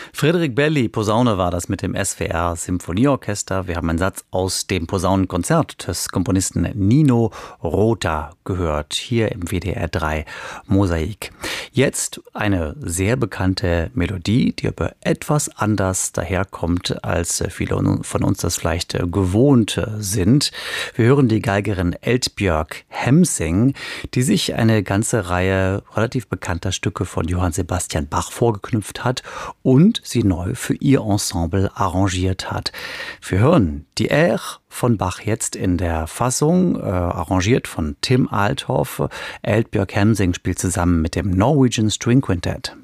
Frédéric Belli, Posaune war das mit dem SWR Symphonieorchester. Wir haben einen Satz aus dem Posaunenkonzert des Komponisten Nino Rota gehört, hier im WDR 3 Mosaik. Jetzt eine sehr bekannte Melodie, die aber etwas anders daherkommt, als viele von uns das vielleicht gewohnt sind. Wir hören die Geigerin Eldbjörg Hemsing, die sich eine ganze Reihe relativ bekannter Stücke von Johann Sebastian Bach vorgeknüpft hat und sie neu für ihr Ensemble arrangiert hat. Wir hören die Air von Bach jetzt in der Fassung, arrangiert von Tim Althoff. Eldbjörg Hemsing spielt zusammen mit dem Norwegian String Quintet.